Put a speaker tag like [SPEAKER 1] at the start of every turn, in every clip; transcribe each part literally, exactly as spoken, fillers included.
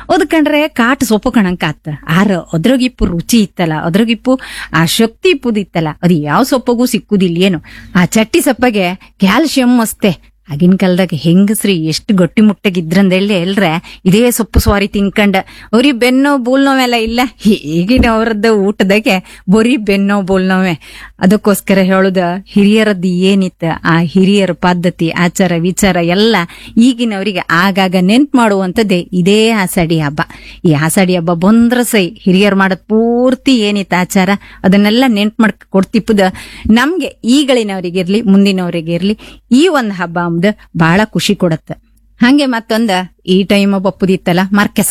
[SPEAKER 1] ಅದ್ ಕಂಡ್ರೆ ಕಾಟ್ ಸೊಪ್ಪು ಕಣಂಕ ಆತ ಆರ ಅದ್ರಗಿಪ್ಪು ರುಚಿ ಇತ್ತಲ್ಲ, ಅದ್ರಗಿಪ್ಪು ಆ ಶಕ್ತಿ ಇಪ್ಪುದಿತ್ತಲ್ಲ, ಅದು ಯಾವ ಸೊಪ್ಪಗೂ ಸಿಕ್ಕುದಿಲ್ಲ ಏನು. ಆ ಚಟ್ಟಿ ಸೊಪ್ಪಗೆ ಕ್ಯಾಲ್ಸಿಯಂ ಅಸ್ತೆ. ಆಗಿನ ಕಾಲದಾಗ ಹೆಂಗಸ್ರಿ ಎಷ್ಟು ಗಟ್ಟಿ ಮುಟ್ಟಗಿದ್ರಂದೇಳಿ ಎಲ್ರೆ ಇದೇ ಸೊಪ್ಪು ಸ್ವಾರಿ ತಿನ್ಕಂಡ ಅವ್ರಿಗೆ ಬೆನ್ನೋ ಬೋಲ್ನೋವೆಲ್ಲ ಇಲ್ಲ. ಈಗಿನ ಅವರದ್ದು ಊಟದಾಗೆ ಬರೀ ಬೆನ್ನೋ ಬೋಲ್ನೋವೆ. ಅದಕ್ಕೋಸ್ಕರ ಹೇಳುದ ಹಿರಿಯರದ್ದು ಏನಿತ್ತ ಆ ಹಿರಿಯರ ಪದ್ಧತಿ ಆಚಾರ ವಿಚಾರ ಎಲ್ಲ ಈಗಿನವರಿಗೆ ಆಗಾಗ ನೆನ್ಪು ಮಾಡುವಂಥದ್ದೇ ಇದೇ ಆಷಾಢಿ ಹಬ್ಬ. ಈ ಆಷಾಢಿ ಹಬ್ಬ ಬಂದ್ರ ಸೈ ಹಿರಿಯರು ಮಾಡದ್ ಪೂರ್ತಿ ಏನಿತ್ತ ಆಚಾರ ಅದನ್ನೆಲ್ಲ ನೆನ್ಪು ಮಾಡ್ ಕೊಡ್ತಿಪ್ಪದ ನಮ್ಗೆ ಈಗಳಿನವರಿಗಿರ್ಲಿ ಮುಂದಿನವರಿಗಿರ್ಲಿ ಈ ಒಂದ್ ಹಬ್ಬ ಅಂಬುದು ಬಹಳ ಖುಷಿ ಕೊಡತ್ತ. ಹಂಗೆ ಮತ್ತೊಂದ ಈ ಟೈಮ್ ಬಪ್ಪುದಿತ್ತಲ್ಲ ಮರ್ಕೆಸ,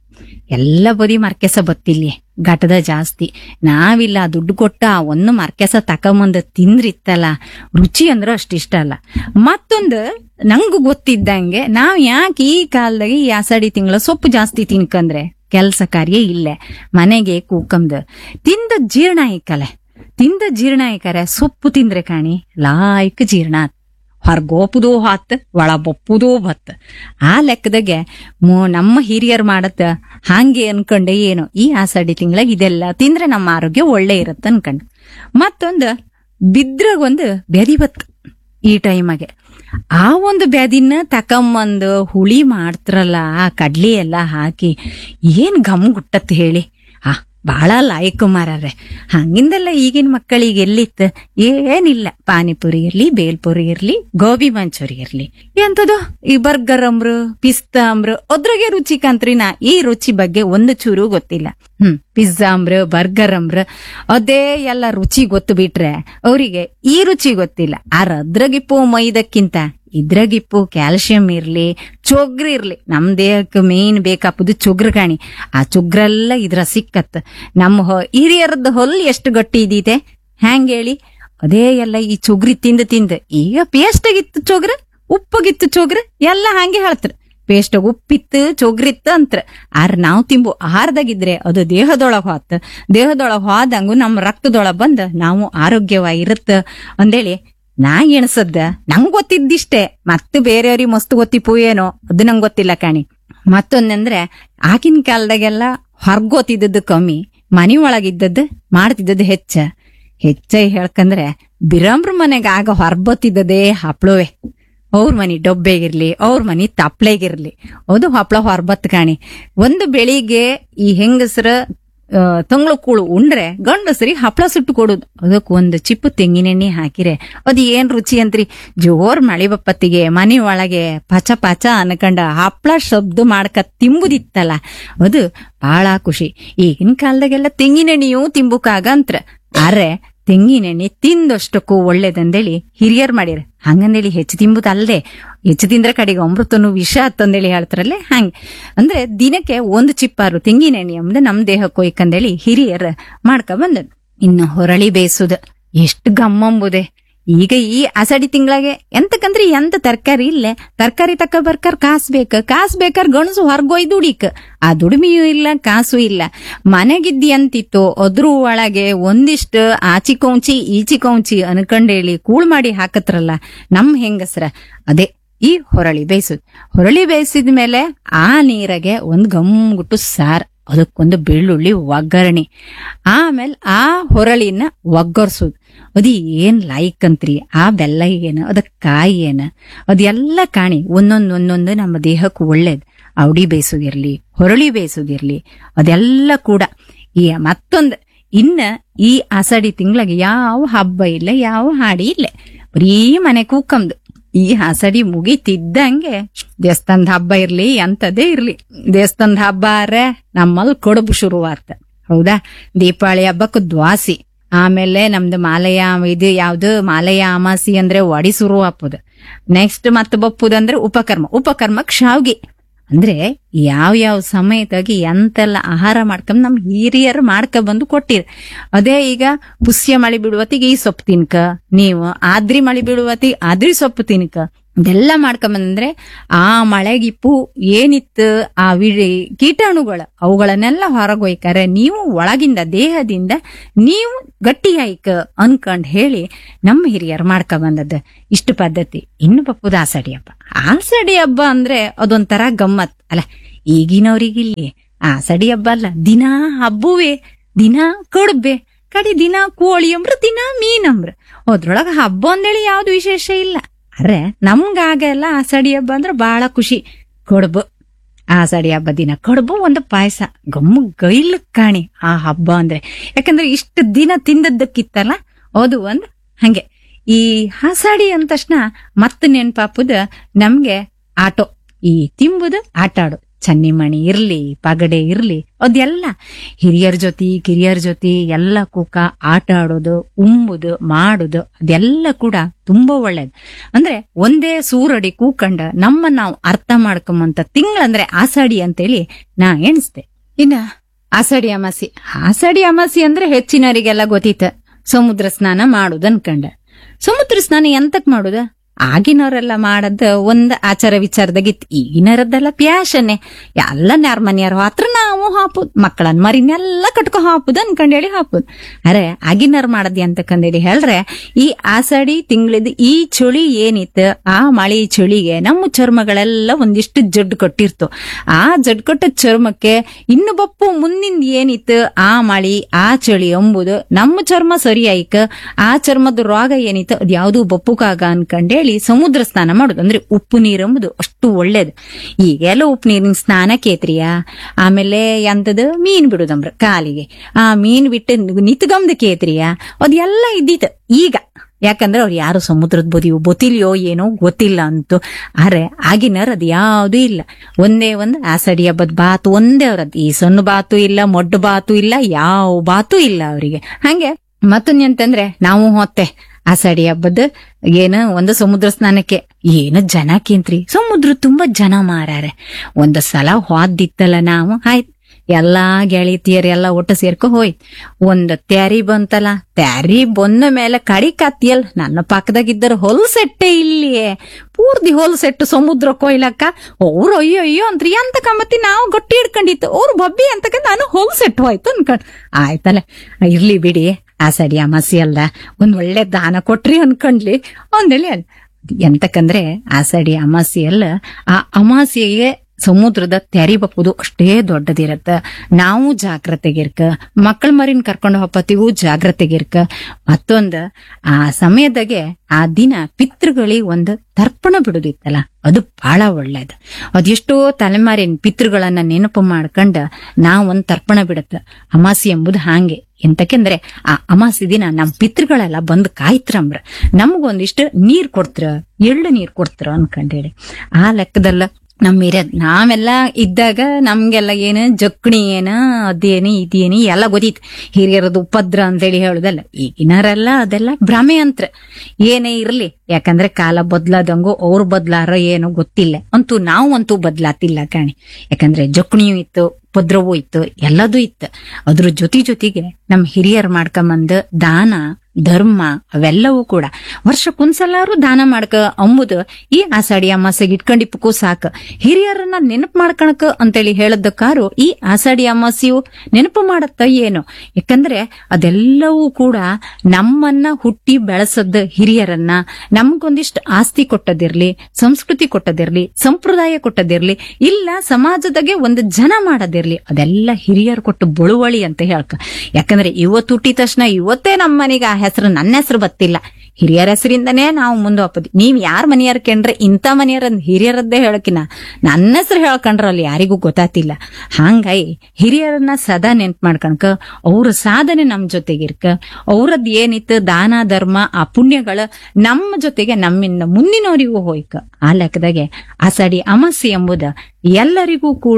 [SPEAKER 1] ಎಲ್ಲ ಬರೀ ಮರ್ಕೆಸ ಬತ್ತಿಲ್ಲಿ ಘಟದ ಜಾಸ್ತಿ. ನಾವಿಲ್ಲ ದುಡ್ಡು ಕೊಟ್ಟ ಒಂದು ಮರ್ಕೆಸ ತಕೊಂಬಂದ ತಿಂದ್ರಿತ್ತಲ್ಲ ರುಚಿ ಅಂದ್ರ ಅಷ್ಟಿಷ್ಟ ಅಲ್ಲ. ಮತ್ತೊಂದು ನಂಗೂ ಗೊತ್ತಿದ್ದಂಗೆ ನಾವ್ ಯಾಕೆ ಈ ಕಾಲದಾಗ ಈ ಆಷಾಢಿ ತಿಂಗಳ ಸೊಪ್ಪು ಜಾಸ್ತಿ ತಿನ್ಕಂದ್ರೆ ಕೆಲ್ಸ ಕಾರ್ಯ ಇಲ್ಲೇ ಮನೆಗೆ ಕೂಕಂದ ತಿಂದ ಜೀರ್ಣ ಐಕಲೆ ತಿಂದ ಜೀರ್ಣ ಐಕರೆ ಸೊಪ್ಪು ತಿಂದ್ರೆ ಕಾಣಿ ಲಾಯ್ಕ್ ಜೀರ್ಣ ಹೊರ್ಗೋಪುದೋ ಹಾತ್ ಒಳ ಬಪ್ಪುದೋ ಬತ್. ಆ ಲೆಕ್ಕದಾಗೆ ನಮ್ಮ ಹಿರಿಯರ್ ಮಾಡತ್ತ ಹಂಗೆ ಅನ್ಕೊಂಡೆ ಏನು ಈ ಆಷಾಢಿ ತಿಂಗಳಾಗ ಇದೆಲ್ಲ ತಿಂದ್ರೆ ನಮ್ಮ ಆರೋಗ್ಯ ಒಳ್ಳೆ ಇರತ್ತ ಅನ್ಕಂಡ್. ಮತ್ತೊಂದು ಬಿದ್ರಾಗೊಂದು ಬ್ಯಾದಿ ಬತ್ ಈ ಟೈಮಾಗೆ. ಆ ಒಂದು ಬ್ಯಾದಿನ ತಕೊಂಬಂದು ಹುಳಿ ಮಾಡ್ತಾರಲ್ಲ ಆ ಕಡ್ಲಿ ಎಲ್ಲ ಹಾಕಿ ಏನ್ ಘಮ್ ಗುಟ್ಟತ್ ಹೇಳಿ. ಆ ಬಹಳ ಲಾಯಕ್ ಮಾರ್ರೆ. ಹಂಗಿಂದೆಲ್ಲ ಈಗಿನ ಮಕ್ಕಳಿಗೆ ಎಲ್ಲಿತ್ತ ಏನಿಲ್ಲ. ಪಾನಿಪುರಿ ಇರ್ಲಿ, ಬೇಲ್ಪುರಿ ಇರ್ಲಿ, ಗೋಬಿ ಮಂಚೂರಿ ಇರ್ಲಿ, ಎಂತದು ಈ ಬರ್ಗರ್ ಅಂಬ್ರು ಪಿಸ್ತಾ ಅಂಬ್ರು ಅದ್ರಾಗೆ ರುಚಿ ಕಂತ್ರಿ. ನಾ ಈ ರುಚಿ ಬಗ್ಗೆ ಒಂದು ಚೂರು ಗೊತ್ತಿಲ್ಲ. ಹ್ಮ್ ಪಿಜ್ಜಾ ಅಂಬ್ರ ಬರ್ಗರ್ ಅಂಬ್ರ ಅದೇ ಎಲ್ಲ ರುಚಿ ಗೊತ್ತು ಬಿಟ್ರೆ ಅವರಿಗೆ ಈ ರುಚಿ ಗೊತ್ತಿಲ್ಲ. ಆರ ಅದ್ರಾಗಿಪ್ಪು ಮೈದಕ್ಕಿಂತ ಇದ್ರಾಗಿಪ್ಪು ಕ್ಯಾಲ್ಸಿಯಂ ಇರ್ಲಿ, ಚೊಗ್ರ ಇರ್ಲಿ. ನಮ್ ದೇಹಕ್ಕೆ ಮೇನ್ ಬೇಕಾಪುದು ಚೊಗ್ರ ಕಾಣಿ. ಆ ಚೊಗ್ರೆಲ್ಲ ಇದ್ರ ಸಿಕ್ಕತ್. ನಮ್ಮ ಹಿರಿಯರದ್ದು ಹೊಲ್ ಎಷ್ಟು ಗಟ್ಟಿ ಇದೀತೆ ಹ್ಯಾಂಗ ಹೇಳಿ. ಅದೇ ಎಲ್ಲ ಈ ಚೊಗ್ರಿ ತಿಂದ ತಿಂದ ಈಗ ಪೇಸ್ಟ್ ಆಗಿತ್ತು ಚೊಗ್ರ, ಉಪ್ಪಗಿತ್ತು ಚೊಗ್ರ ಎಲ್ಲ ಹಂಗೆ ಹೇಳ್ತಾರ. ಪೇಸ್ಟ್ ಉಪ್ಪಿತ್ತು ಚೊಗ್ರಿತ್ತು ಅಂತ್ರ. ಆರ್ ನಾವ್ ತಿಂಬು ಆಹಾರದಾಗಿದ್ರೆ ಅದು ದೇಹದೊಳಗ್ ಹೋತ್. ದೇಹದೊಳಗ್ ಹೋದಂಗು ನಮ್ ರಕ್ತದೊಳಗ್ ಬಂದ್ ನಾವು ಆರೋಗ್ಯವಾಗಿರುತ್ತ ಅಂದೇಳಿ ನಾ ಎಣಸದ್ದ. ನಂಗ್ ಗೊತ್ತಿದ್ದಿಷ್ಟೇ, ಮತ್ತೆ ಬೇರೆಯವ್ರಿಗೆ ಮಸ್ತ್ ಗೊತ್ತಿಪ್ಪು ಏನೋ ಅದು ನಂಗ್ ಗೊತ್ತಿಲ್ಲ ಕಾಣಿ. ಮತ್ತೊಂದಂದ್ರೆ ಆಗಿನ ಕಾಲದಾಗೆಲ್ಲ ಹೊರ್ಗೋತಿದ್ದದ್ದು ಕಮ್ಮಿ, ಮನಿ ಒಳಗಿದ್ದದ್ದು ಮಾಡ್ತಿದ್ದದ್ದು ಹೆಚ್ಚ. ಹೆಚ್ಚ ಹೇಳ್ಕಂದ್ರೆ ಬಿರಂಬ್ರ ಮನೆಗ ಆಗ ಹೊರ್ಬತ್ತಿದ್ದದೇ ಹಪ್ಳವೆ. ಅವ್ರ ಮನಿ ಡೊಬ್ಬೆಗಿರ್ಲಿ, ಅವ್ರ ಮನಿ ತಪ್ಲೆಗಿರ್ಲಿ, ಅದು ಹಪ್ಳ ಹೊರ್ಬತ್ ಕಾಣಿ. ಒಂದು ಬೆಳಿಗ್ಗೆ ಈ ಹೆಂಗಸರ ತಂಗ್ಳು ಕೂಳು ಉಂಡ್ರೆ ಗಂಡಸರಿಗೆ ಹಪ್ಳ ಸುಟ್ಟು ಕೊಡುದು. ಅದಕ್ ಒಂದು ಚಿಪ್ಪು ತೆಂಗಿನೆಣ್ಣೆ ಹಾಕಿರೆ ಅದು ಏನ್ ರುಚಿ ಅಂತ್ರಿ. ಜೋರ್ ಮಳಿ ಬಪ್ಪತ್ತಿಗೆ ಮನಿ ಒಳಗೆ ಪಚ ಪಚ ಅನ್ಕಂಡ ಹಪ್ಳ ಶಬ್ದ ಮಾಡ್ಕ ತಿಂಬುದಿತ್ತಲ್ಲ ಅದು ಬಹಳ ಖುಷಿ. ಈಗಿನ ಕಾಲದಾಗೆಲ್ಲ ತೆಂಗಿನೆಣ್ಣೆಯೂ ತಿಂಬುಕಾಗಂತ್ರ. ಆದ್ರೆ ತೆಂಗಿನೆಣ್ಣೆ ತಿಂದಷ್ಟಕ್ಕೂ ಒಳ್ಳೇದಂದೇಳಿ ಹಿರಿಯರ್ ಮಾಡಿರ. ಹಂಗಂದೇಳಿ ಹೆಚ್ಚು ತಿಂಬುದಲ್ದೆ ಹೆಚ್ಚು ತಿಂದ್ರೆ ಕಡೆಗೆ ಅಮೃತನು ವಿಷ ಅಂತಂದೇಳಿ ಹೇಳ್ತಾರಲ್ಲೇ ಹಂಗೆ. ಅಂದ್ರೆ ದಿನಕ್ಕೆ ಒಂದು ಚಿಪ್ಪಾರು ತೆಂಗಿನೆಣ್ಣೆ ಅಂಬುದು ನಮ್ ದೇಹಕ್ಕೆ ಹೋಯ್ಕಂದೇಳಿ ಹಿರಿಯರ್ ಮಾಡ್ಕ ಬಂದ. ಇನ್ನು ಹೊರಳಿ ಬೇಯಿಸುದ ಎಷ್ಟು ಗಮ್ಮಂಬುದೆ. ಈಗ ಈ ಆಷಾಢಿ ತಿಂಗಳಾಗೆ ಎಂತಕಂದ್ರೆ ಎಂತ ತರಕಾರಿ ಇಲ್ಲೇ. ತರಕಾರಿ ತಕ್ಕ ಬರ್ಕರ್ ಕಾಸ್ ಬೇಕ, ಕಾಸ್ ಬೇಕಾರ ಗಣಸು ಹೊರ್ಗೊಯ್ ದುಡಿಕ್. ಆ ದುಡಿಮೆಯೂ ಇಲ್ಲ, ಕಾಸು ಇಲ್ಲ. ಮನೆಗಿದ್ದಿ ಅಂತಿತ್ತು ಅದ್ರ ಒಳಗೆ ಒಂದಿಷ್ಟು ಆಚಿ ಕೌಂಚಿ ಈಚಿ ಕೌಂಚಿ ಅನ್ಕಂಡೇಳಿ ಕೂಳ್ ಮಾಡಿ ಹಾಕತ್ರಲ್ಲ ನಮ್ ಹೆಂಗಸ್ರ. ಅದೇ ಈ ಹೊರಳಿ ಬೇಯಿಸುದ್. ಹೊರಳಿ ಬೇಯಿಸಿದ ಮೇಲೆ ಆ ನೀರಾಗೆ ಒಂದ್ ಗಮ್ಗುಟ್ಟು ಸಾರ್, ಅದಕ್ಕೊಂದು ಬೆಳ್ಳುಳ್ಳಿ ಒಗ್ಗರಣೆ, ಆಮೇಲೆ ಆ ಹೊರಳಿನ ಒಗ್ಗರ್ಸುದ್. ಅದ್ ಏನ್ ಲಾಯ್ಕ್ ಅಂತ್ರಿ. ಆ ಬೆಲ್ಲ ಏನ ಅದಕ್ ಕಾಯಿ ಏನ ಅದೆಲ್ಲ ಕಾಣಿ ಒಂದೊಂದ್ ಒಂದೊಂದು ನಮ್ಮ ದೇಹಕ್ಕೆ ಒಳ್ಳೇದ್. ಅವಡಿ ಬೇಯಿಸೋದಿರ್ಲಿ, ಹೊರಳಿ ಬೇಯಿಸೋದಿರ್ಲಿ, ಅದೆಲ್ಲ ಕೂಡ. ಈ ಮತ್ತೊಂದ್ ಇನ್ನ ಈ ಆಷಾಢಿ ತಿಂಗಳಿಗೆ ಯಾವ ಹಬ್ಬ ಇಲ್ಲ, ಯಾವ ಹಾಡಿ ಇಲ್ಲ, ಬರೀ ಮನೆ ಕೂಕಂದು. ಈ ಆಷಾಢಿ ಮುಗಿತಿದ್ದಂಗೆ ದೇವಸ್ಥಾನದ ಹಬ್ಬ ಇರ್ಲಿ ಎಂತದೇ ಇರ್ಲಿ, ದೇವಸ್ಥಾನದ ಹಬ್ಬ ಆರೆ ನಮ್ಮಲ್ಲಿ ಕಡುಬು ಶುರುವಾತ. ಹೌದಾ? ದೀಪಾವಳಿ ಹಬ್ಬಕ್ಕೆ ದ್ವಾಸಿ, ಆಮೇಲೆ ನಮ್ದು ಮಾಲಯ ಇದು ಯಾವ್ದು ಮಾಲಯ ಅಮಾಸಿ ಅಂದ್ರೆ ಒಡಿ ಶುರು ಹಾಪುದು. ನೆಕ್ಸ್ಟ್ ಮತ್ ಬಪ್ಪುದಂದ್ರೆ ಉಪಕರ್ಮ. ಉಪಕರ್ಮಕ್ ಶಾವ್ಗಿ. ಅಂದ್ರೆ ಯಾವ ಯಾವ ಸಮಯದಾಗಿ ಎಂತೆಲ್ಲ ಆಹಾರ ಮಾಡ್ಕೊಂಡ್ ನಮ್ ಹಿರಿಯರು ಮಾಡ್ಕ ಬಂದು ಕೊಟ್ಟಿರ. ಅದೇ ಈಗ ಪುಷ್ಯ ಮಳಿ ಬಿಡುವತ್ತಿಗೆ ಈ ಸೊಪ್ಪು ತಿನ್ಕ, ನೀವು ಆದ್ರಿ ಮಳಿ ಬಿಡುವತ್ತಿಗೆ ಆದ್ರಿ ಸೊಪ್ಪು ತಿನ್ಕ, ಇದೆಲ್ಲ ಮಾಡ್ಕೊಂಬಂದ್ರೆ ಆ ಮಳೆಗಿಪ್ಪು ಏನಿತ್ತು ಆ ವಿಡಿ ಕೀಟಾಣುಗಳ ಅವುಗಳನ್ನೆಲ್ಲ ಹೊರಗೊಯ್ಕಾರೆ ನೀವು ಒಳಗಿಂದ ದೇಹದಿಂದ ನೀವು ಗಟ್ಟಿಯಾಯ್ಕ ಅನ್ಕಂಡ್ ಹೇಳಿ ನಮ್ಮ ಹಿರಿಯರು ಮಾಡ್ಕ ಬಂದದ್ದು ಇಷ್ಟು ಪದ್ಧತಿ. ಇನ್ನು ಬಪ್ಪುದು ಆಷಾಢಿ ಹಬ್ಬ. ಆಷಾಢಿ ಹಬ್ಬ ಅಂದ್ರೆ ಅದೊಂಥರ ಗಮ್ಮತ್ ಅಲ್ಲ. ಈಗಿನವ್ರಿಗಿಲ್ಲಿ ಆಸಡಿ ಹಬ್ಬ ಅಲ್ಲ, ದಿನಾ ಹಬ್ಬವೇ, ದಿನಾ ಕಡುಬೆ, ಕಡಿ ದಿನಾ ಕೋಳಿ ಅಂಬ್ರ, ದಿನಾ ಮೀನ್ ಅಂಬ್ರ. ಅದ್ರೊಳಗ ಹಬ್ಬ ಅಂದೇಳಿ ಯಾವ್ದು ವಿಶೇಷ ಇಲ್ಲ. ಅರೆ ನಮ್ಗಾಗೆಲ್ಲ ಆಸಡಿ ಹಬ್ಬ ಅಂದ್ರ ಬಹಳ ಖುಷಿ. ಕಡುಬು, ಆಸಡಿ ಹಬ್ಬ ದಿನ ಕಡುಬು, ಒಂದು ಪಾಯಸ, ಗಮ್ಮು ಗೈಲ್ ಕಾಣಿ ಆ ಹಬ್ಬ ಅಂದ್ರೆ. ಯಾಕಂದ್ರೆ ಇಷ್ಟು ದಿನ ತಿಂದದ್ದಕ್ಕಿತ್ತಲ್ಲ, ಅದು ಒಂದ್ ಹಂಗೆ. ಈ ಆಸಾಡಿ ಅಂದ ತಕ್ಷಣ ಮತ್ತ ನೆನ್ಪಾಪುದ ನಮ್ಗೆ ಆಟೋ, ಈ ತಿಂಬುದು ಆಟ ಆಡೋ, ಚನ್ನಿಮಣಿ ಇರ್ಲಿ, ಪಗಡೆ ಇರ್ಲಿ, ಅದೆಲ್ಲ ಹಿರಿಯರ ಜೊತೆ ಕಿರಿಯರ ಜೊತೆ ಎಲ್ಲ ಕೂಕ ಆಟ ಆಡೋದು, ಉಂಬುದು, ಮಾಡುದು, ಅದೆಲ್ಲ ಕೂಡ ತುಂಬಾ ಒಳ್ಳೇದು. ಅಂದ್ರೆ ಒಂದೇ ಸೂರಡಿ ಕೂಕಂಡ ನಮ್ಮ ನಾವು ಅರ್ಥ ಮಾಡ್ಕೊಂಬಂತ ತಿಂಗಳಂದ್ರೆ ಆಸಾಡಿ ಅಂತೇಳಿ ನಾ ಎಣಿಸ್ದೆ. ಇನ್ನ ಆಸಾಡಿ ಅಮಾಸಿ, ಆಸಾಡಿ ಅಮಾಸಿ ಅಂದ್ರೆ ಹೆಚ್ಚಿನವರಿಗೆಲ್ಲ ಗೊತ್ತಿತ್ತ, ಸಮುದ್ರ ಸ್ನಾನ ಮಾಡುದು ಅನ್ಕಂಡ. ಸಮುದ್ರ ಸ್ನಾನ ಎಂತಕ್ ಮಾಡುದ? ಆಗಿನವರೆಲ್ಲ ಮಾಡದ ಒಂದ್ ಆಚಾರ ವಿಚಾರದಾಗಿತ್ತು. ಈಗಿನರದ್ದೆಲ್ಲ ಪ್ಯಾಶನ್ನೇ, ಎಲ್ಲ ನ್ಯಾರ ಮನೆಯವ್ರ ಹತ್ರ ನಾವು ಹಾಪುದ್, ಮಕ್ಕಳನ್ ಮರಿನೆಲ್ಲ ಕಟ್ಕೊ ಹಾಪುದ್ ಅನ್ಕಂಡೇಳಿ ಹಾಪುದ್. ಅರೆ ಆಗಿನವ್ರು ಮಾಡದ್ ಅಂತಕಂದೇಳಿ ಹೇಳ್ರೆ, ಈ ಆಸಾಡಿ ತಿಂಗಳಿದ್ ಈ ಚಳಿ ಏನಿತ್ತು, ಆ ಮಳಿ ಚಳಿಗೆ ನಮ್ಮ ಚರ್ಮಗಳೆಲ್ಲ ಒಂದಿಷ್ಟು ಜಡ್ಡು ಕೊಟ್ಟಿರ್ತು. ಆ ಜಡ್ ಕೊಟ್ಟ ಚರ್ಮಕ್ಕೆ ಇನ್ನು ಬಪ್ಪು ಮುಂದಿನ ಏನಿತ್ತು, ಆ ಮಳಿ ಆ ಚಳಿ ಎಂಬುದು ನಮ್ಮ ಚರ್ಮ ಸರಿ ಆಯ್ಕ, ಆ ಚರ್ಮದ ರೋಗ ಏನಿತ್ತು ಅದ್ ಯಾವ್ದು ಬಪ್ಪುಕಾಗ ಅನ್ಕಂಡೇಳಿ ಸಮುದ್ರ ಸ್ನಾನ ಮಾಡುದು. ಅಂದ್ರೆ ಉಪ್ಪು ನೀರು ಎಂಬುದು ಅಷ್ಟು ಒಳ್ಳೇದು. ಈಗೆಲ್ಲ ಉಪ್ಪು ನೀರಿನ ಸ್ನಾನ ಕೇತ್ರಿಯ, ಆಮೇಲೆ ಎಂತದ ಮೀನ್ ಬಿಡುದಂಬ್ರ ಕಾಲಿಗೆ, ಆ ಮೀನ್ ಬಿಟ್ಟು ನಿತ್ಗಮ್ದ ಕೇತ್ರಿಯ, ಅದೆಲ್ಲ ಇದ್ದಿತ್ತು. ಈಗ ಯಾಕಂದ್ರೆ ಅವ್ರು ಯಾರು ಸಮುದ್ರದ ಬದಿಯೋ ಗೊತ್ತಿಲ್ಯೋ ಏನೋ ಗೊತ್ತಿಲ್ಲ ಅಂತು. ಅರೆ ಆಗಿನರ್ ಅದ್ ಯಾವ್ದು ಇಲ್ಲ, ಒಂದೇ ಒಂದ್ ಆಸಡಿ ಹಬ್ಬದ ಬಾತು ಒಂದೇ ಅವ್ರದ್. ಈ ಸಣ್ಣ ಬಾತು ಇಲ್ಲ, ಮೊಡ್ಡು ಬಾತು ಇಲ್ಲ, ಯಾವ ಬಾತು ಇಲ್ಲ ಅವರಿಗೆ. ಹಂಗೆ ಮತ್ತೊಂದ್ ಅಂತಂದ್ರೆ ನಾವು ಹೊತ್ತೆ ಆಸಾಡಿ ಹಬ್ಬದ ಏನ ಒಂದು ಸಮುದ್ರ ಸ್ನಾನಕ್ಕೆ ಏನು ಜನ ಕೇಂತ್ರಿ, ಸಮುದ್ರ ತುಂಬಾ ಜನ ಮಾರಾರೆ. ಒಂದ್ ಸಲ ಹೋದಿತ್ತಲ್ಲ ನಾವು, ಆಯ್ತು ಎಲ್ಲಾ ಗೆಳತಿಯರೆಲ್ಲ ಒಟ್ಟು ಸೇರ್ಕೊ ಹೋಯ್ತು. ಒಂದ್ ತ್ಯಾರಿ ಬಂತಲ್ಲ, ತ್ಯಾರಿ ಬಂದ ಮೇಲೆ ಕಡಿ ಕತ್ತಿಯಲ್ ನನ್ನ ಪಕ್ಕದಾಗಿದ್ದರು ಹೊಲ್ ಸೆಟ್ಟೆ ಇಲ್ಲಿಯೇ ಪೂರ್ತಿ ಹೊಲ್ ಸೆಟ್ಟು ಸಮುದ್ರ ಕೊಯ್ಲಕ್ಕ. ಅವ್ರು ಅಯ್ಯೋ ಅಯ್ಯೋ ಅಂತ್ರಿ, ಅಂತ ಕಮ್ಮತ್ತಿ ನಾವು ಗಟ್ಟಿ ಹಿಡ್ಕೊಂಡಿತ್ತು, ಅವ್ರು ಬಬ್ಬಿ ಅಂತಕ ನಾನು ಹೊಲ್ ಸೆಟ್ಟು ಹೋಯ್ತು ಅನ್ಕೊಂಡ್. ಆಯ್ತಲ್ಲ ಇರ್ಲಿ ಬಿಡಿ, ಆಸಾಡಿ ಅಮಾಸಿ ಅಲ್ಲ, ಒಂದ್ ಒಳ್ಳೆ ದಾನ ಕೊಟ್ರಿ ಅನ್ಕೊಂಡ್ಲಿ ಒಂದೇಳಿ ಅಲ್ಲ. ಎಂತಕಂದ್ರೆ ಆಸಾಡಿ ಅಮಾಸಿ ಅಲ್ಲ, ಆ ಅಮಾಸಿಗೆ ಸಮುದ್ರದ ತೆರಿ ಬಪ್ಪುದು ಅಷ್ಟೇ ದೊಡ್ಡದಿರತ್ತ. ನಾವು ಜಾಗ್ರತೆಗಿರ್ಕ, ಮಕ್ಕಳ ಮರಿನ್ ಕರ್ಕೊಂಡು ಹೋಗತಿಗೂ ಜಾಗ್ರತೆಗಿರ್ಕ. ಮತ್ತೊಂದ್ ಆ ಸಮಯದಾಗೆ ಆ ದಿನ ಪಿತೃಗಳಿಗೆ ಒಂದು ತರ್ಪಣ ಬಿಡುದಿತ್ತಲ್ಲ, ಅದು ಬಹಳ ಒಳ್ಳೇದು. ಅದೆಷ್ಟೋ ತಲೆಮಾರಿನ ಪಿತೃಗಳನ್ನ ನೆನಪು ಮಾಡ್ಕೊಂಡ ನಾವೊಂದ್ ತರ್ಪಣ ಬಿಡತ್ತ. ಅಮಾಸಿ ಎಂಬುದು ಹಾಂಗೆ. ಎಂತಕೆಂದ್ರೆ ಆ ಅಮಾಸಿ ದಿನ ನಮ್ ಪಿತೃಗಳೆಲ್ಲ ಬಂದ್ ಕಾಯ್ತ್ರಂಬ್ರ, ನಮಗೊಂದಿಷ್ಟು ನೀರ್ ಕೊಡ್ತ್ರ, ಎಳ್ಳು ನೀರ್ ಕೊಡ್ತ್ರ ಅನ್ಕಂಡೇಳಿ. ಆ ಲೆಕ್ಕದಲ್ಲ ನಮ್ ಹಿರಿಯದ್ ನಾವೆಲ್ಲ ಇದ್ದಾಗ ನಮ್ಗೆಲ್ಲ ಏನು ಜಕ್ಣಿ ಏನ ಅದೇನಿ ಇದೇನಿ ಎಲ್ಲ ಗೊತ್ತಿತ್ತು. ಹಿರಿಯರದು ಉಪದ್ರ ಅಂತೇಳಿ ಹೇಳುದಲ್ಲ. ಈಗಿನರೆಲ್ಲ ಅದೆಲ್ಲ ಭ್ರಮೆ ಅಂತ್ರ. ಏನೇ ಇರ್ಲಿ, ಯಾಕಂದ್ರೆ ಕಾಲ ಬದ್ಲಾದಂಗು ಅವ್ರು ಬದ್ಲಾರ ಏನೋ ಗೊತ್ತಿಲ್ಲ. ಅಂತೂ ನಾವು ಅಂತೂ ಬದ್ಲಾತಿಲ್ಲ ಕಾಣಿ. ಯಾಕಂದ್ರೆ ಜಕ್ಣಿಯೂ ಇತ್ತು, ಉಪದ್ರವೂ ಇತ್ತು, ಎಲ್ಲದೂ ಇತ್ತು. ಅದ್ರ ಜೊತೆ ಜೊತೆಗೆ ನಮ್ ಹಿರಿಯರ್ ಮಾಡ್ಕೊಂಬಂದ ದಾನ ಧರ್ಮ ಅವೆಲ್ಲವೂ ಕೂಡ ವರ್ಷಕ್ಕೊಂದ್ಸಲಾರು ದಾನ ಮಾಡ್ಕ ಅಂಬುದು ಈ ಆಸಾಡಿ ಅಮಾಸೆಗೆ ಇಟ್ಕೊಂಡಿಪ್ಪಕ್ಕೂ ಸಾಕ. ಹಿರಿಯರನ್ನ ನೆನಪು ಮಾಡ್ಕಣಕ ಅಂತೇಳಿ ಹೇಳದಕ್ಕಾರು ಈ ಆಸಾಡಿ ಅಮಾಸೆಯು ನೆನಪು ಮಾಡತ್ತ ಏನು. ಯಾಕಂದ್ರೆ ಅದೆಲ್ಲವೂ ಕೂಡ ನಮ್ಮನ್ನ ಹುಟ್ಟಿ ಬೆಳೆಸದ ಹಿರಿಯರನ್ನ, ನಮ್ಗೊಂದಿಷ್ಟು ಆಸ್ತಿ ಕೊಟ್ಟದಿರ್ಲಿ, ಸಂಸ್ಕೃತಿ ಕೊಟ್ಟದಿರ್ಲಿ, ಸಂಪ್ರದಾಯ ಕೊಟ್ಟದಿರ್ಲಿ, ಇಲ್ಲ ಸಮಾಜದಾಗೆ ಒಂದು ಜನ ಮಾಡದಿರ್ಲಿ, ಅದೆಲ್ಲ ಹಿರಿಯರು ಕೊಟ್ಟು ಬಳುವಳಿ ಅಂತ ಹೇಳ್ಕ. ಯಾಕಂದ್ರೆ ಇವತ್ತು ಹುಟ್ಟಿದ ತಕ್ಷಣ ಇವತ್ತೇ ನಮ್ಮ ಮನೆಗೆ ಆ ಹೆಸರು ನನ್ನ ಹೆಸರು ಬತ್ತಿಲ್ಲ, ಹಿರಿಯರ ಹೆಸರಿಂದನೇ ನಾವು ಮುಂದೆ ಹೋಗ್ತೀವಿ. ನೀವ್ ಯಾರ್ ಮನೆಯವ್ರ ಕಂಡ್ರೆ ಇಂಥ ಮನೆಯವ್ರ ಹಿರಿಯರದ್ದೇ ಹೇಳಕಿನ ನನ್ನ ಹೆಸರು ಹೇಳ್ಕೊಂಡ್ರ ಅಲ್ಲಿ ಯಾರಿಗೂ ಗೊತ್ತಾತಿಲ್ಲ. ಹಂಗಾಗಿ ಹಿರಿಯರನ್ನ ಸದಾ ನೆನ್ಪು ಮಾಡ್ಕಣಕ, ಅವ್ರ ಸಾಧನೆ ನಮ್ ಜೊತೆಗಿರ್ಕ, ಅವ್ರದ್ ಏನಿತ್ತು ದಾನ ಧರ್ಮ ಆ ಪುಣ್ಯಗಳ ನಮ್ಮ ಜೊತೆಗೆ ನಮ್ಮಿಂದ ಮುಂದಿನವರಿಗೂ ಹೋಯ್ಕ. ಆ ಲೆಕ್ಕದಾಗೆ ಆಸಾಡಿ ಅಮಾಸಿ ಎಂಬುದ ಎಲ್ಲರಿಗೂ ಕೂಡ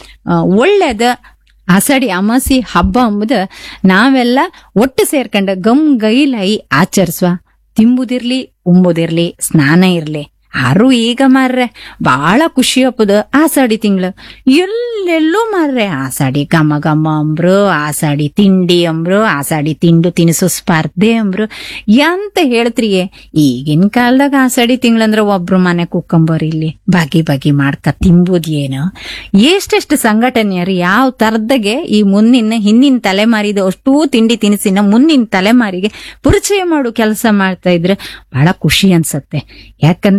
[SPEAKER 1] ಒಳ್ಳೇದ. ಆಸಾಡಿ ಅಮಾಸಿ ಹಬ್ಬ ಎಂಬುದು ನಾವೆಲ್ಲ ಒಟ್ಟು ಸೇರ್ಕೊಂಡ ಗಮ್ ಗೈಲೈ ಆಚರಿಸುವ. ತಿಂಬುದಿರ್ಲಿ, ಉಂಬುದಿರ್ಲಿ, ಸ್ನಾನ ಇರ್ಲಿ, ಯಾರು ಈಗ ಮಾರ್ರೆ ಬಹಳ ಖುಷಿ ಹಬ್ಬದ ಆಸಾಡಿ ತಿಂಗಳು. ಎಲ್ಲೆಲ್ಲೂ ಮಾರ್ರೆ ಆಸಾಡಿ ಗಮ ಗಮ ಅಂಬ್ರು, ಆಸಾಡಿ ತಿಂಡಿ ಅಂಬ್ರು, ಆಸಾಡಿ ತಿಂಡು ತಿನಿಸು ಸ್ಪರ್ಧೆ ಅಂಬ್ರು. ಎಂತ ಹೇಳ್ತ್ರಿಯೇ, ಈಗಿನ ಕಾಲದಾಗ ಆಸಾಡಿ ತಿಂಗಳಂದ್ರ ಒಬ್ರು ಮನೆ ಕುಕ್ಕಂಬರ್ ಇಲ್ಲಿ ಬಾಗಿ ಬಾಗಿ ಮಾಡ್ಕ ತಿಂಬುದ್ ಏನು. ಎಷ್ಟೆಷ್ಟು ಸಂಘಟನೆಯರು ಯಾವ ತರದಾಗೆ ಈ ಮುಂದಿನ ಹಿಂದಿನ ತಲೆಮಾರಿದ ಅಷ್ಟೂ ತಿಂಡಿ ತಿನಿಸಿನ ಮುಂದಿನ ತಲೆಮಾರಿಗೆ ಪರಿಚಯ ಮಾಡು ಕೆಲಸ ಮಾಡ್ತಾ ಇದ್ರೆ ಬಹಳ ಖುಷಿ ಅನ್ಸತ್ತೆ. ಯಾಕಂದ್ರೆ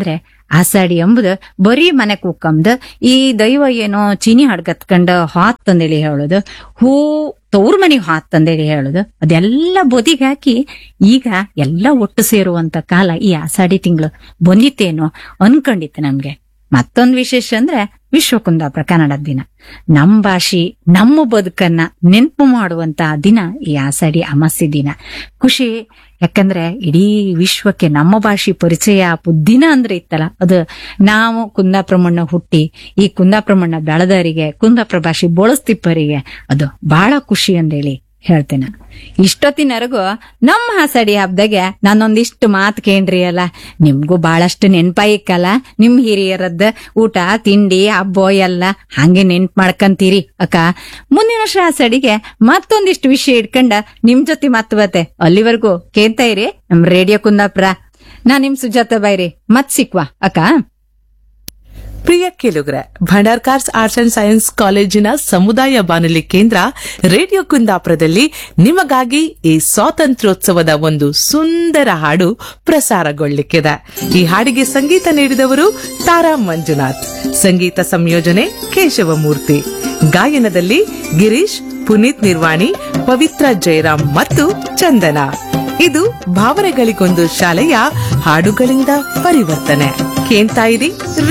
[SPEAKER 1] ಆಸಾಡಿ ಎಂಬುದು ಬರೀ ಮನೆ ಕೂಕಂದು ಈ ದೈವ ಏನೋ ಚೀನಿ ಹಡ್ಗತ್ಕಂಡ ಹಾತ್ ತಂದೇಳಿ ಹೇಳೋದು, ಹೂ ತವ್ರ ಮನೆಗೆ ಹಾತ್ ತಂದೇಳಿ ಹೇಳೋದು, ಅದೆಲ್ಲ ಬದಿಗೆ ಹಾಕಿ ಈಗ ಎಲ್ಲ ಒಟ್ಟು ಸೇರುವಂತ ಕಾಲ ಈ ಆಸಾಡಿ ತಿಂಗಳು ಬಂದಿತ್ತೇನೋ ಅನ್ಕೊಂಡಿತ್ತು ನಮ್ಗೆ. ಮತ್ತೊಂದು ವಿಶೇಷ ಅಂದ್ರೆ ವಿಶ್ವ ಕುಂದಾಪುರ ಕನ್ನಡದ ದಿನ. ನಮ್ ಭಾಷೆ ನಮ್ಮ ಬದುಕನ್ನ ನೆನಪು ಮಾಡುವಂತ ದಿನ ಈ ಆಷಾಢಿ ಅಮಾಸ್ಯೆ ದಿನ. ಖುಷಿ, ಯಾಕಂದ್ರೆ ಇಡೀ ವಿಶ್ವಕ್ಕೆ ನಮ್ಮ ಭಾಷೆ ಪರಿಚಯ ಆಪು ದಿನ ಅಂದ್ರೆ ಇತ್ತಲ್ಲ, ಅದು ನಾವು ಕುಂದಾಪುರ ಮಣ್ಣ ಹುಟ್ಟಿ ಈ ಕುಂದಾಪುರ ಮಣ್ಣ ಬೆಳೆದವರಿಗೆ, ಕುಂದಾಪುರ ಭಾಷೆ ಬಳಸ್ತಿಪ್ಪರಿಗೆ ಅದು ಬಹಳ ಖುಷಿ ಅಂದೇಳಿ ಹೇಳ್ತೇನೆ. ಇಷ್ಟೊತ್ತಿನವರೆಗೂ ನಮ್ಮ ಆಷಾಢಿ ಹಬ್ಬದಾಗೆ ನಾನೊಂದಿಷ್ಟು ಮಾತು ಕೇಳ್ರಿ ಅಲ್ಲ, ನಿಮ್ಗೂ ಬಹಳಷ್ಟು ನೆನ್ಪಾಯಿಕ್ಕಲ್ಲ ನಿಮ್ ಹಿರಿಯರದ್ದ ಊಟ ತಿಂಡಿ ಹಬ್ಬ ಎಲ್ಲ ಹಂಗೆ ನೆನ್ಪು ಮಾಡ್ಕಂತೀರಿ ಅಕ್ಕ. ಮುಂದಿನ ವರ್ಷ ಆಷಾಢಿಗೆ ಮತ್ತೊಂದಿಷ್ಟು ವಿಷಯ ಇಟ್ಕೊಂಡ ನಿಮ್ ಜೊತೆ ಮಾತು ಬತ್ತೆ. ಅಲ್ಲಿವರೆಗೂ ಕೇಳ್ತಾ ಇರಿ ನಮ್ ರೇಡಿಯೋ ಕುಂದಾಪುರ. ನಾ ನಿಮ್ ಸುಜಾತ ಬೈರಿ, ಮತ್ ಸಿಕ್ವಾ ಅಕ್ಕ.
[SPEAKER 2] ಪ್ರಿಯ ಕೇಳುಗರೆ, ಭಂಡಾರ್ಕಾರ್ಸ್ ಆರ್ಟ್ಸ್ ಅಂಡ್ ಸೈನ್ಸ್ ಕಾಲೇಜಿನ ಸಮುದಾಯ ಬಾನುಲಿ ಕೇಂದ್ರ ರೇಡಿಯೋ ಕುಂದಾಪುರದಲ್ಲಿ ನಿಮಗಾಗಿ ಈ ಸ್ವಾತಂತ್ರ್ಯೋತ್ಸವದ ಒಂದು ಸುಂದರ ಹಾಡು ಪ್ರಸಾರಗೊಳ್ಳಿಕ್ಕಿದೆ. ಈ ಹಾಡಿಗೆ ಸಂಗೀತ ನೀಡಿದವರು ತಾರಾ ಮಂಜುನಾಥ್, ಸಂಗೀತ ಸಂಯೋಜನೆ ಕೇಶವಮೂರ್ತಿ, ಗಾಯನದಲ್ಲಿ ಗಿರೀಶ್, ಪುನೀತ್ ನಿರ್ವಾಣಿ, ಪವಿತ್ರ ಜಯರಾಮ್ ಮತ್ತು ಚಂದನ. ಇದು ಭಾವನೆಗಳಿಗೊಂದು ಶಾಲೆಯ ಹಾಡುಗಳಿಂದ ಪರಿವರ್ತನೆ. ಕೇಳ್ತಾ ಇರಿ